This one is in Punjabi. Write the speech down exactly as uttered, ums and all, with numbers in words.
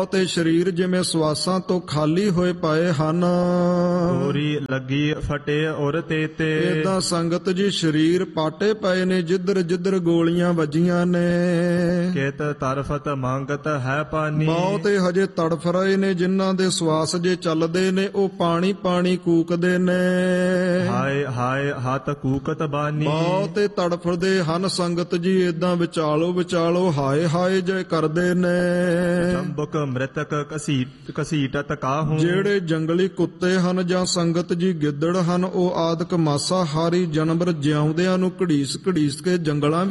ਬਾਹ ਤੇ ਸਰੀਰ ਜਿਵੇਂ ਸਵਾਸਾਂ ਤੋਂ ਖਾਲੀ ਹੋਏ ਪਏ ਹਨ। ਗੋਰੀ ਲੱਗੀ ਫਟੇ ਔਰ ਤੇ ਤੇ। ਏਦਾਂ ਸੰਗਤ ਜੀ ਸਰੀਰ ਪਾਟੇ ਪਏ ਨੇ, ਜਿੱਧਰ ਜਿੱਧਰ ਗੋਲੀਆਂ ਵੱਜੀਆਂ ਨੇ। ਕਿਤ ਤਰਫਤ ਮੰਗਤ ਹੈ ਪਾਣੀ। ਬਾਹ ਤੇ ਹਜੇ ਤੜਫ ਰਹੇ ਨੇ, ਜਿਨ੍ਹਾਂ ਦੇ ਸਵਾਸ ਜੇ ਚੱਲਦੇ ਨੇ ਉਹ ਪਾਣੀ ਪਾਣੀ ਕੂਕਦੇ ਨੇ। ਹਾਏ ਹਾਏ ਹੱਥ ਕੂਕਤ ਬਾਨੀ। ਬਾਹ ਤੇ ਤੜਫਦੇ ਹਨ ਸੰਗਤ ਜੀ, ਏਦਾਂ ਵਿਚਾਲੋ ਵਿਚਾਲੋ ਹਾਏ ਹਾਏ ਜੇ ਕਰਦੇ ਨੇ। ਚੰਬਕ ਮ੍ਰਿਤਕ ਘਸੀਟ ਘਸੀਟਤ ਕਾਹੂ। ਜਿਹੜੇ ਜੰਗਲੀ ਕੁੱਤੇ ਹਨ ਜਾਂ ਸੰਗਤ ਜੀ ਗਿੱਦੜ ਹਨ, ਉਹ ਆਦਿਕ ਮਾਸਾਹਾਰੀ ਜਾਨਵਰ ਜਿਉਂਦਿਆਂ ਨੂੰ ਘੜੀਸ ਘੜੀਸ ਕੇ ਜੰਗਲਾਂ